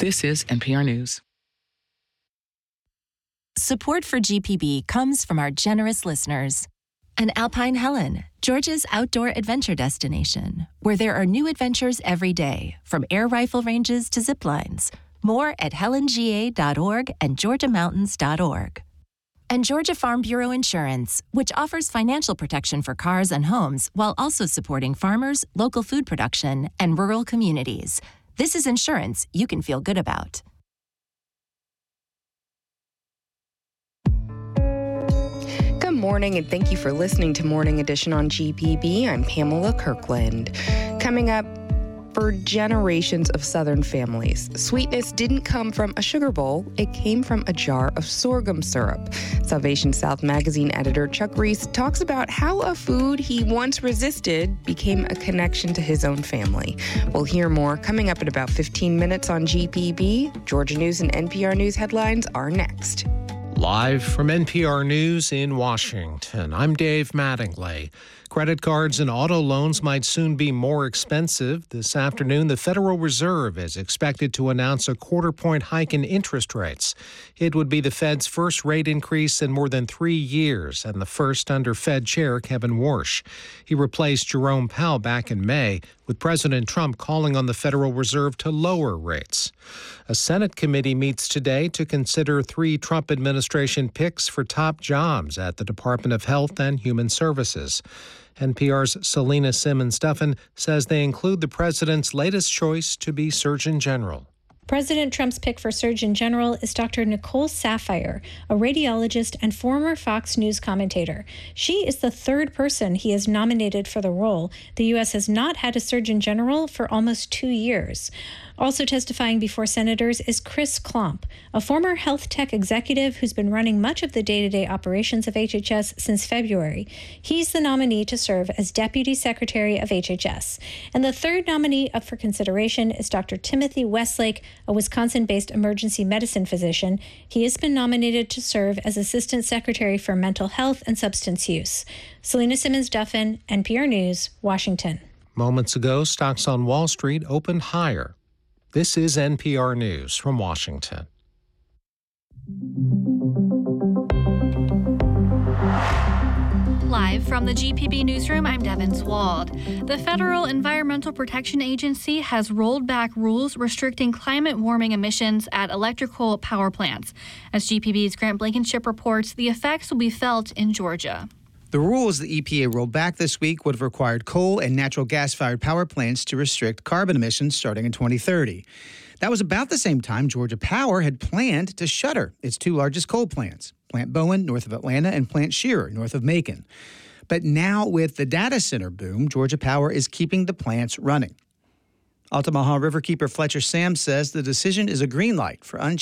This is NPR News. Support for GPB comes from our generous listeners. And Alpine Helen, Georgia's outdoor adventure destination, where there are new adventures every day, from air rifle ranges to zip lines. More at helanga.org and georgiamountains.org. And Georgia Farm Bureau Insurance, which offers financial protection for cars and homes while also supporting farmers, local food production, and rural communities. This is insurance you can feel good about. Good morning, and thank you for listening to Morning Edition on GPB. I'm Pamela Kirkland. Coming up, for generations of Southern families, sweetness didn't come from a sugar bowl, it came from a jar of sorghum syrup. Salvation South magazine editor Chuck Reese talks about how a food he once resisted became a connection to his own family. We'll hear more coming up in about 15 minutes on GPB. Georgia News and NPR News headlines are next. Live from NPR News in Washington, I'm Dave Mattingly. Credit cards and auto loans might soon be more expensive. This afternoon, the Federal Reserve is expected to announce a quarter-point hike in interest rates. It would be the Fed's first rate increase in more than 3 years and the first under Fed Chair Kevin Warsh. He replaced Jerome Powell back in May, with President Trump calling on the Federal Reserve to lower rates. A Senate committee meets today to consider 3 Trump administration picks for top jobs at the Department of Health and Human Services. NPR's Selena Simmons-Duffin says they include the president's latest choice to be Surgeon General. President Trump's pick for Surgeon General is Dr. Nicole Saphier, a radiologist and former Fox News commentator. She is the third person he has nominated for the role. The U.S. has not had a Surgeon General for almost 2 years. Also testifying before senators is Chris Klomp, a former health tech executive who's been running much of the day-to-day operations of HHS since February. He's the nominee to serve as Deputy Secretary of HHS. And the third nominee up for consideration is Dr. Timothy Westlake, a Wisconsin-based emergency medicine physician. He has been nominated to serve as Assistant Secretary for Mental Health and Substance Use. Selena Simmons-Duffin, NPR News, Washington. Moments ago, stocks on Wall Street opened higher. This is NPR News from Washington. Live from the GPB newsroom, I'm Devin Swald. The Federal Environmental Protection Agency has rolled back rules restricting climate warming emissions at electrical power plants. As GPB's Grant Blankenship reports, the effects will be felt in Georgia. The rules the EPA rolled back this week would have required coal and natural gas-fired power plants to restrict carbon emissions starting in 2030. That was about the same time Georgia Power had planned to shutter its 2 largest coal plants, Plant Bowen, north of Atlanta, and Plant Shearer, north of Macon. But now, with the data center boom, Georgia Power is keeping the plants running. Altamaha Riverkeeper Fletcher Sam says the decision is a green light for unchecked